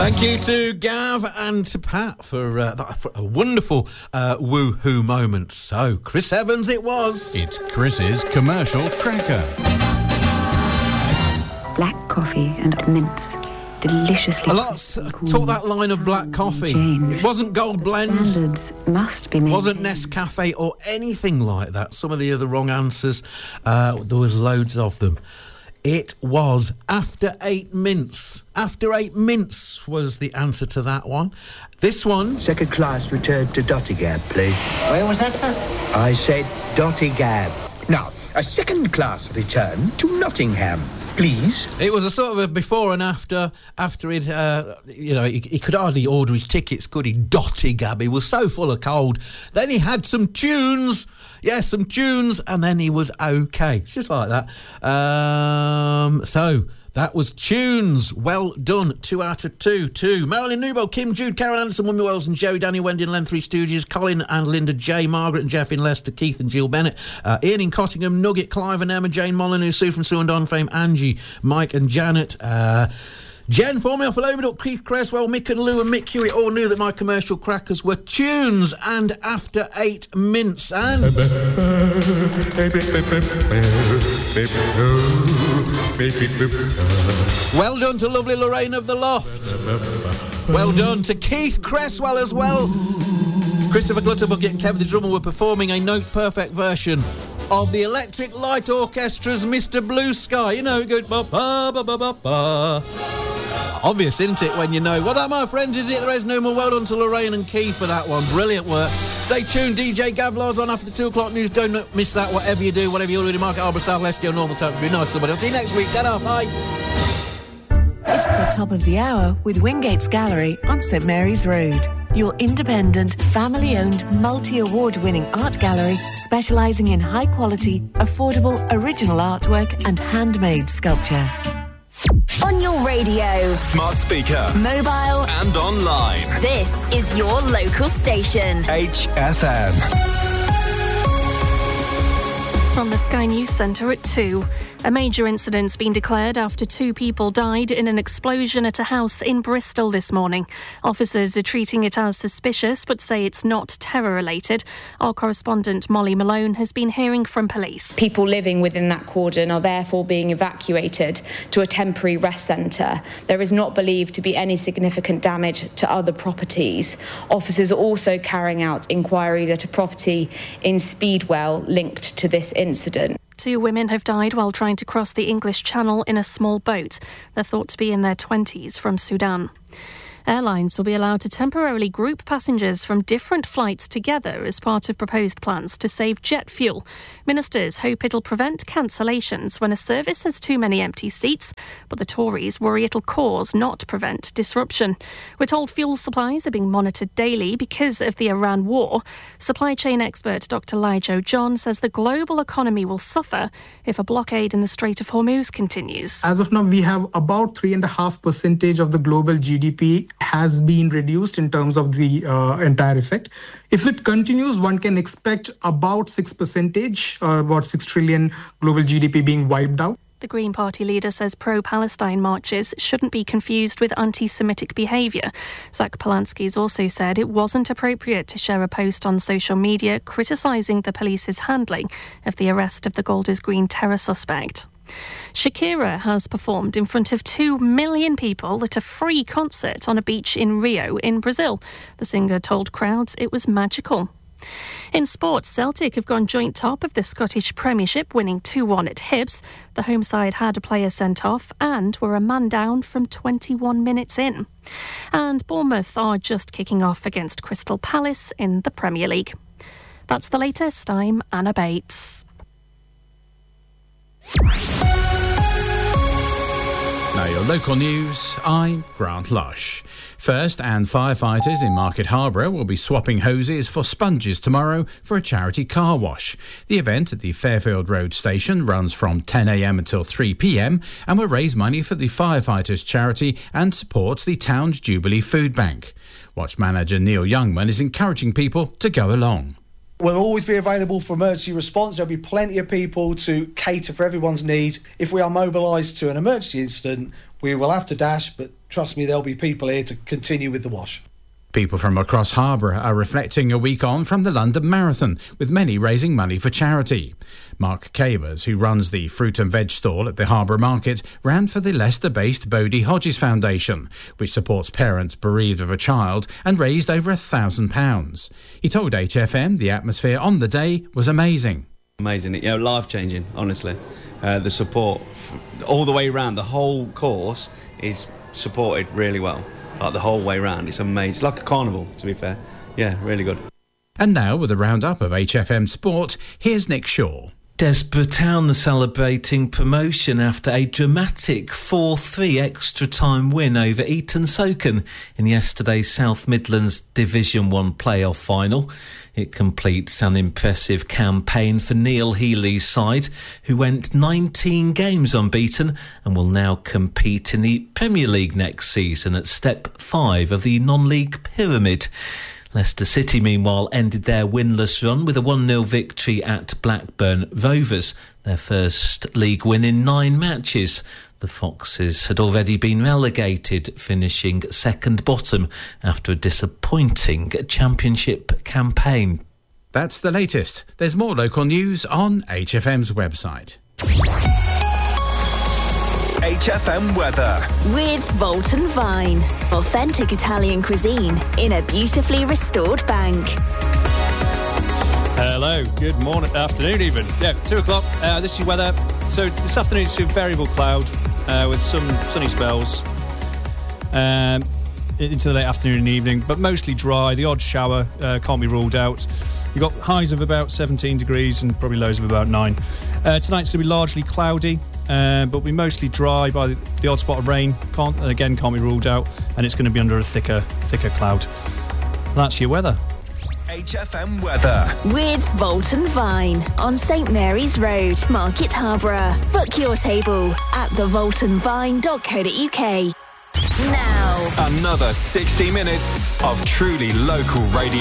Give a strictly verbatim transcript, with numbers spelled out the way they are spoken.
Thank you to Gav and to Pat for, uh, that, for a wonderful uh, woo-hoo moment. So, Chris Evans it was. It's Chris's commercial cracker. Black coffee and mints. Deliciously. A lot taught that line of black coffee. It wasn't Gold Blend. Standards must be made. Wasn't Nescafe or anything like that. Some of the other wrong answers. Uh, there was loads of them. It was After Eight Mints. After Eight Mints was the answer to that one. This one... Second class return to Dottingham, please. Where was that, sir? I said Dottingham. Now, a second class return to Nottingham, please. It was a sort of a before and after. After it, uh, you know, he, he could hardly order his tickets, could he? Dottingham. He was so full of cold. Then he had some tunes. Yes, yeah, some tunes, and then he was okay. It's just like that. Um, so, that was tunes. Well done. Two out of two. Two. Marilyn Nubo, Kim Jude, Karen Anderson, Wimmy Wells and Joey, Danny Wendy and Len Three Stooges, Colin and Linda J, Margaret and Jeff in Leicester, Keith and Jill Bennett, uh, Ian in Cottingham, Nugget, Clive and Emma, Jane Molyneux, Sue from Sue and Don fame, Angie, Mike and Janet, uh... Jen, formerly off Overduck, Keith Cresswell, Mick and Lou and Mick Hewitt all knew that my commercial crackers were tunes and After Eight Mints. And... well done to lovely Lorraine of the Loft. Well done to Keith Cresswell as well. Christopher Clutterbucket and Kevin the Drummer were performing a note-perfect version of the Electric Light Orchestra's Mister Blue Sky. You know, it goes ba ba ba ba ba ba. Obvious, isn't it, when you know? Well, that, my friends, is it. There is no more. Well done to Lorraine and Keith for that one. Brilliant work. Stay tuned. D J Gavlar's on after the two o'clock news. Don't miss that, whatever you do, whatever you're doing. Market Harbour, South Leicester, Normal Town. Be nice to somebody. I'll see you next week. Ta-da, bye. It's the top of the hour with Wingates Gallery on St Mary's Road. Your independent, family-owned, multi-award-winning art gallery specialising in high-quality, affordable, original artwork and handmade sculpture. On your radio, smart speaker, mobile and online. This is your local station. H F M. From the Sky News Centre at two. A major incident's been declared after two people died in an explosion at a house in Bristol this morning. Officers are treating it as suspicious but say it's not terror-related. Our correspondent Molly Malone has been hearing from police. People living within that cordon are therefore being evacuated to a temporary rest centre. There is not believed to be any significant damage to other properties. Officers are also carrying out inquiries at a property in Speedwell linked to this incident. Two women have died while trying to cross the English Channel in a small boat. They're thought to be in their twenties from Sudan. Airlines will be allowed to temporarily group passengers from different flights together as part of proposed plans to save jet fuel. Ministers hope it'll prevent cancellations when a service has too many empty seats, but the Tories worry it'll cause, not prevent, disruption. We're told fuel supplies are being monitored daily because of the Iran war. Supply chain expert Doctor Lijo John says the global economy will suffer if a blockade in the Strait of Hormuz continues. As of now, we have about three and a half percentage of the global G D P has been reduced in terms of the uh, entire effect. If it continues, one can expect about six percentage or about six trillion global G D P being wiped out. The Green Party leader says pro-Palestine marches shouldn't be confused with anti-Semitic behaviour. Zach Polanski's also said it wasn't appropriate to share a post on social media criticising the police's handling of the arrest of the Golders Green terror suspect. Shakira has performed in front of two million people at a free concert on a beach in Rio in Brazil. The singer told crowds it was magical. In sports, Celtic have gone joint top of the Scottish Premiership, winning two one at Hibs. The home side had a player sent off and were a man down from twenty-one minutes in. And Bournemouth are just kicking off against Crystal Palace in the Premier League. That's the latest. I'm Anna Bates. Now your local news, I'm Grant Lush. First, and firefighters in Market Harborough will be swapping hoses for sponges tomorrow for a charity car wash. The event at the Fairfield Road station runs from ten a m until three p m and will raise money for the firefighters charity and supports the town's Jubilee Food Bank. Watch manager Neil Youngman is encouraging people to go along. We'll always be available for emergency response. There'll be plenty of people to cater for everyone's needs. If we are mobilised to an emergency incident, we will have to dash, but trust me, there'll be people here to continue with the wash. People from across Harborough are reflecting a week on from the London Marathon, with many raising money for charity. Mark Cabers, who runs the fruit and veg stall at the Harborough Market, ran for the Leicester-based Bodie Hodges Foundation, which supports parents bereaved of a child, and raised over a thousand pounds. He told H F M the atmosphere on the day was amazing. Amazing, you know, life-changing, honestly. Uh, the support all the way around, the whole course is supported really well. Like the whole way round, it's amazing. It's like a carnival, to be fair. Yeah, really good. And now, with a roundup of H F M Sport, here's Nick Shaw. Desborough Town celebrating promotion after a dramatic four three extra-time win over Eton Soken in yesterday's South Midlands Division one playoff final. It completes an impressive campaign for Neil Healy's side, who went nineteen games unbeaten and will now compete in the Premier League next season at step five of the non-league pyramid. Leicester City, meanwhile, ended their winless run with a one nil victory at Blackburn Rovers, their first league win in nine matches. The Foxes had already been relegated, finishing second bottom after a disappointing championship campaign. That's the latest. There's more local news on H F M's website. H F M weather. With Volton Vine. Authentic Italian cuisine in a beautifully restored bank. Hello, good morning, afternoon even. Yeah, two o'clock. Uh, this is your weather. So this afternoon it's a variable cloud uh, with some sunny spells um, into the late afternoon and evening, but mostly dry. The odd shower uh, can't be ruled out. You've got highs of about seventeen degrees and probably lows of about nine. Uh, tonight's going to be largely cloudy, uh, but will be mostly dry by the, the odd spot of rain. Can't, again, can't be ruled out, and it's going to be under a thicker, thicker cloud. That's your weather. H F M weather. With Volton Vine on St Mary's Road, Market Harborough. Book your table at the volton vine dot co dot uk. Now, another sixty minutes of truly local radio.